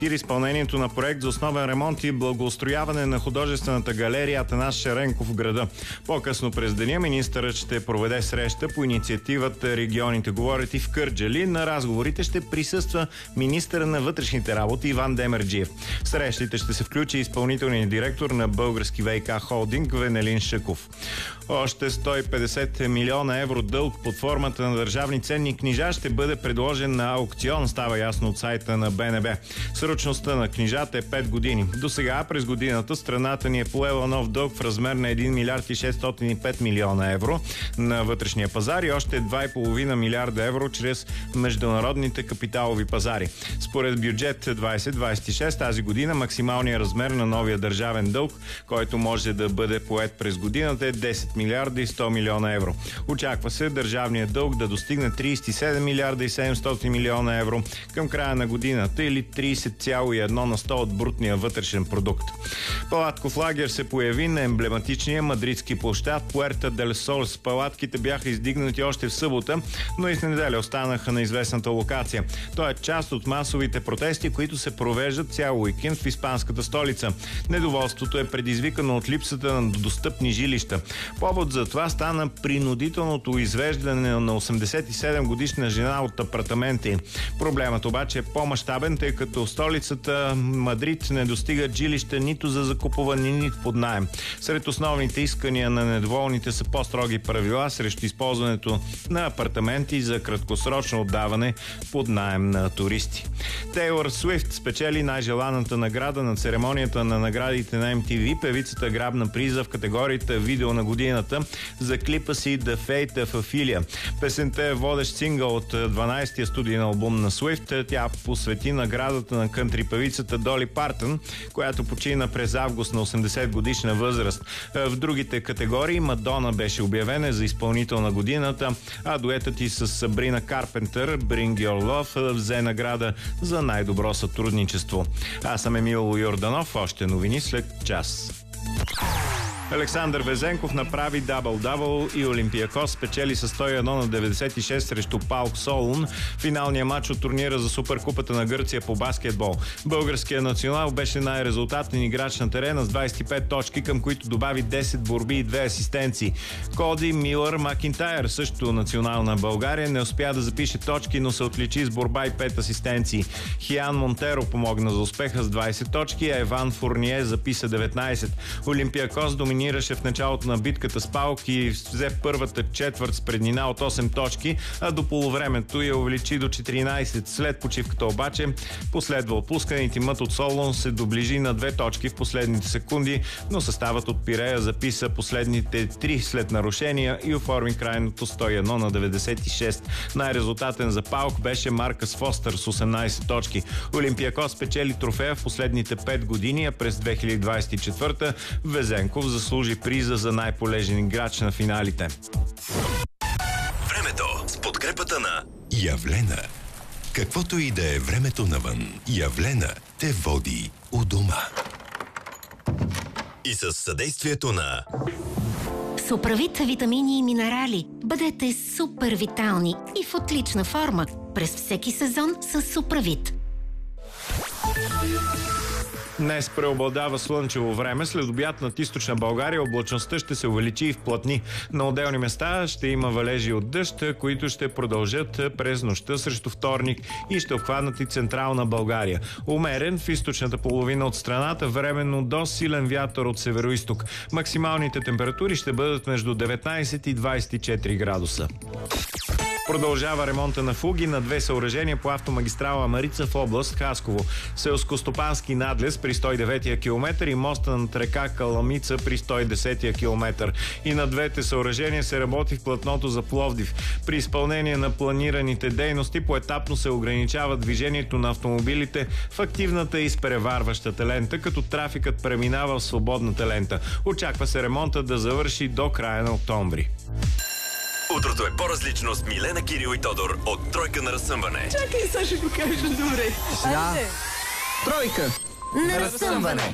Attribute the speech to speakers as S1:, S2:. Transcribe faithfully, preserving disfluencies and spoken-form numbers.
S1: изпълнението на проект за основен ремонт и благоустрояване на художествената галерия Атанас Шаренков в града. По-късно през деня министърът ще проведе среща по инициативата "Регионите говорят" и в Кърджали. На разговорите ще присъства министъра на вътрешните работи Иван Демерджиев. В срещите ще се включи изпълнителният директор на Български ВиК холдинг Венелин Шъков. Още сто и петдесет милиона евро дълг под формата на държавни ценни книжа ще бъде предложен на аукцион, става ясно от сайта на БНБ. Срочността на книжата е пет години. До сега през годината страната ни е поела нов дълг в размер на един милиард и шестстотин и пет милиона евро на вътрешния пазар и още два и половина милиарда евро чрез международните капиталови пазари. Според бюджет двайсет двайсет и шест тази година максималният размер на новия държавен дълг, който може да бъде поет през годината, е десет милиарда и сто милиона евро. Очаква се държавният дълг да достигне трийсет и седем милиарда и седемстотин милиона евро към края на годината или трийсет цяло и едно на сто от брутния вътрешен продукт. Палатков лагер се появи на емблематичния мадридски площад Пуерта дель Сол. Палатките бяха издигнати още в събота, но и в неделя останаха на известната локация. Той е част от масовите протести, които се провеждат цял уикенд в испанската столица. Недоволството е предизвикано от липсата на достъпни жилища. Повод за това стана принудителното извеждане на осемдесет и седем годишна жена от апартамента й. Проблемът обаче е по-мащабен, тъй като в столицата Мадрид не достигат жилища нито за закупуване, нито под наем. Сред основните искания на недоволните са по-строги правила срещу използването на апартаменти за краткосрочно отдаване под наем на туристи. Тейлор Суифт спечели най-желаната награда на церемонията на наградите на Ем Ти Ви. Певицата грабна приза в категорията "Видео на годината" за клипа си The Fate of Ophelia. Песента е водещ сингъл от дванайсетия студиен албум на Суифт. Тя посвети наградата на кънтри певицата Доли Партън, която почина през август на осемдесет годишна възраст. В другите категории Мадона беше обявена за изпълнител на годината, а дуетът и с Сабрина Карпентър Bring Your Love взе награда за най-добро сътрудничество. Аз съм Емил Йорданов. Още новини след час. Александър Везенков направи дабъл-дабъл и Олимпиакос спечели с сто и едно на деветдесет и шест срещу Паук Солун финалния матч от турнира за Суперкупата на Гърция по баскетбол. Българският национал беше най-резултатен играч на терена с двайсет и пет точки, към които добави десет борби и две асистенции. Коди Милър Макинтайр, също национал на България, не успя да запише точки, но се отличи с борба и пет асистенции. Хиан Монтеро помогна за успеха с двайсет точки, а Еван Фурние записа деветнайсет. Олимпиакос доминираше в началото на битката с Паук и взе в първата четвърт с преднина от осем точки, а до полувремето я увеличи до четиринайсет. След почивката обаче последва отпускане и тимът от Солун се доближи на две точки в последните секунди, но съставът от Пирея записа последните три след нарушения и оформи крайното сто и едно на деветдесет и шест. Най-резултатен за Паук беше Маркъс Фостър с осемнайсет точки. Олимпиакос спечели трофея в последните пет години, а през две хиляди двайсет и четвърта Везенков заслужи приза за най-полезен играч на финалите.
S2: Времето с подкрепата на Явлена. Каквото и да е времето навън, Явлена те води у дома. И с съдействието на
S3: Суправит витамини и минерали. Бъдете супер витални и в отлична форма през всеки сезон с Суправит.
S1: Днес преобладава слънчево време. След обяд над източна България облачността ще се увеличи и вплътни. На отделни места ще има валежи от дъжд, които ще продължат през нощта срещу вторник и ще обхванат и централна България. Умерен в източната половина от страната, временно до силен вятър от североизток. Максималните температури ще бъдат между деветнайсет и двайсет и четири градуса. Продължава ремонта на фуги на две съоръжения по автомагистрала Марица в област Хасково. Селскостопански надлез при сто и деветия километър и моста над река Каламица при сто и десетия километър. И на двете съоръжения се работи в платното за Пловдив. При изпълнение на планираните дейности поетапно се ограничава движението на автомобилите в активната и изпреварващата лента, като трафикът преминава в свободната лента. Очаква се ремонта да завърши до края на октомври.
S2: Утрото е по-различно с Милена, Кирил и Тодор от Тройка на разсъмване.
S4: Чакай, сега ще го кажа добре.
S5: Да. Тройка
S4: на разсъмване.